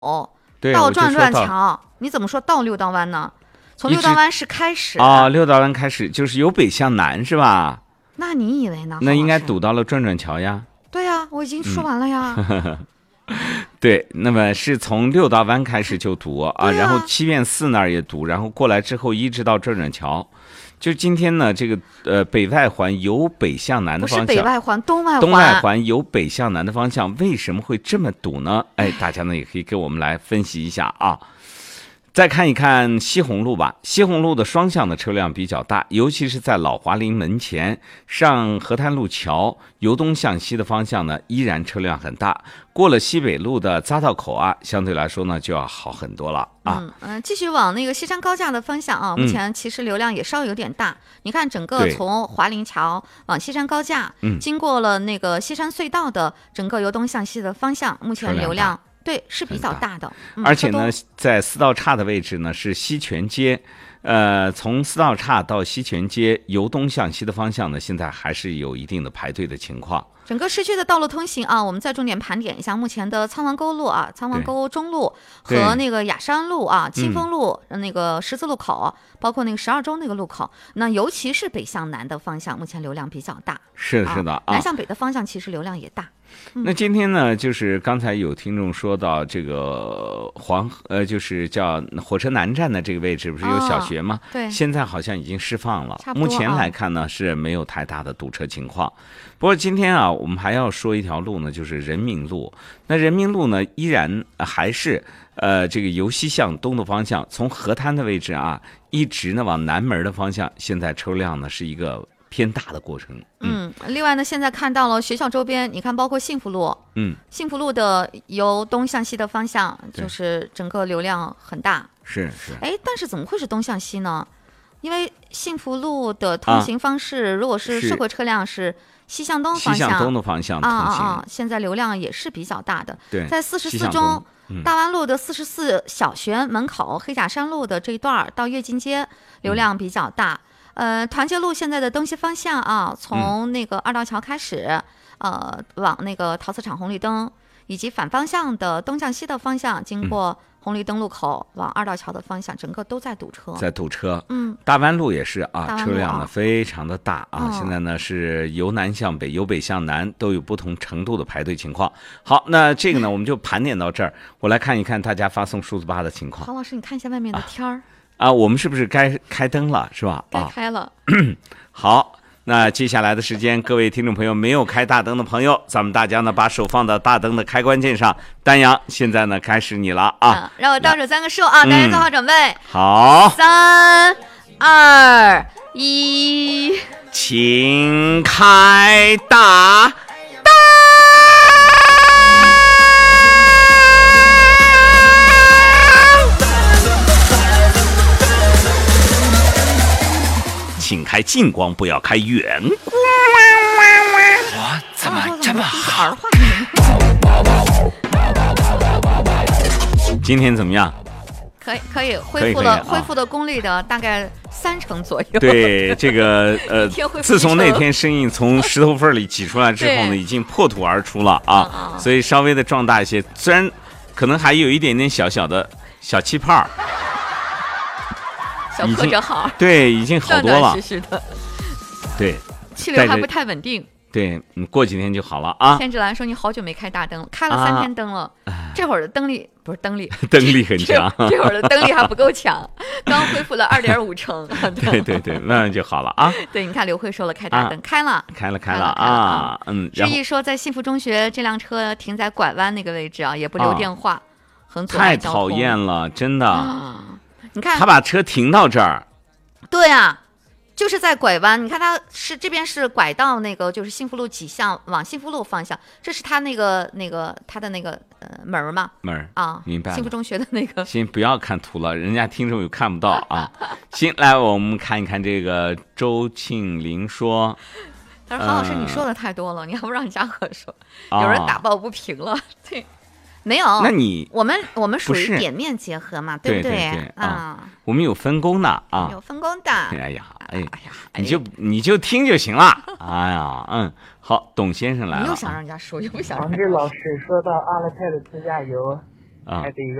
对， 倒转转桥，你怎么说倒六道弯呢？从六道弯是开始啊，六道弯开始就是由北向南是吧？ 那你以为呢？ 那应该堵到了转转桥呀。 对呀，我已经说完了呀。 对，那么是从六道弯开始就堵啊，然后七变寺那儿也堵，然后过来之后一直到转转桥。就今天呢，这个北外环由北向南的方向， 不是北外环，东外环。 东外环由北向南的方向，为什么会这么堵呢？哎，大家呢也可以给我们来分析一下啊。再看一看西红路吧，西红路的双向的车辆比较大，尤其是在老华林门前上河滩路桥由东向西的方向呢，依然车辆很大。过了西北路的匝道口啊，相对来说呢就要好很多了啊。 继续往那个西山高架的方向啊，目前其实流量也稍微有点大。你看整个从华林桥往西山高架，经过了那个西山隧道的整个由东向西的方向，目前流量。对，是比较大的， 而且呢，在四道岔的位置呢是西泉街，从四道岔到西泉街由东向西的方向呢，现在还是有一定的排队的情况。 整个市区的道路通行啊，我们再重点盘点一下目前的仓王沟路啊、仓王沟中路和那个雅山路啊、清风路那个十字路口，包括那个12中那个路口，那尤其是北向南的方向，目前流量比较大。 是的啊， 南向北的方向其实流量也大。 那今天呢，就是刚才有听众说到这个就是叫火车南站的这个位置，不是有小学吗？ 对， 现在好像已经释放了。目前来看呢，是没有太大的堵车情况。不过今天啊，我们还要说一条路呢，就是人民路。那人民路呢，依然还是这个由西向东的方向，从河滩的位置啊，一直呢往南门的方向，现在车辆呢是一个偏大的过程。 另外呢，现在看到了学校周边，你看包括幸福路，幸福路的由东向西的方向，就是整个流量很大。 是。 哎，但是怎么会是东向西呢？因为幸福路的通行方式，如果是社会车辆是西向东方向， 西向东的方向通行， 现在流量也是比较大的。 对， 在44中。大湾路的44小学门口，黑甲山路的这一段到跃进街流量比较大。团结路现在的东西方向啊，从那个二道桥开始，往那个陶瓷厂红绿灯，以及反方向的东向西的方向，经过红绿灯路口往二道桥的方向，整个都在堵车。大湾路也是啊，车辆呢非常的大啊。现在呢是由南向北、由北向南都有不同程度的排队情况。好，那这个呢我们就盘点到这儿。我来看一看大家发送数字8的情况。 郝老师，你看一下外面的天儿。 我们是不是该开灯了，是吧？ 该开了。 好，那接下来的时间，各位听众朋友，没有开大灯的朋友，咱们大家呢把手放到大灯的开关键上。丹阳，现在呢开始你了啊！ 让我倒数3个数啊，大家做好准备。 好 ，3、2、1， 请开大。请开近光，不要开远光。 我怎么这么好？ 今天怎么样？ 可以，恢复的功力的大概30%左右。 对，这个自从那天声音从石头缝里挤出来之后呢，已经破土而出了啊，所以稍微的壮大一些，虽然可能还有一点点小小的小气泡。 小破折好， 对，已经好多了， 断断续续的， 对， 气流还不太稳定， 对，过几天就好了啊。 千芷兰说你好久没开大灯了，开了3天灯了，这会儿的灯力不是灯力， 灯力很强， 这会儿的灯力还不够强，刚恢复了2.5成。 对，慢慢就好了啊。 对，你看刘慧说了开大灯，开了啊， 志毅说在幸福中学这辆车停在拐弯那个位置啊，也不留电话，很阻碍交通， 太讨厌了，真的。 你看他把车停到这儿， 对啊，就是在拐弯。你看他是这边是拐到那个就是幸福路几巷往幸福路方向，这是他那个他的那个门嘛， 门啊， 明白了。 幸福中学的那个。 行，不要看图了，人家听众又看不到啊。行，来我们看一看这个周庆林说， 他说郝老师你说的太多了，你还不让嘉禾说，有人打抱不平了，对。没有， 那你我们属于点面结合嘛，对不对啊？ 我们有分工的啊， 有分工的。 哎呀，你就听就行了。哎呀，好，董先生来了。 你又想让人家说，又不想让。 王志老师说到阿勒泰的自驾游， 啊开的一个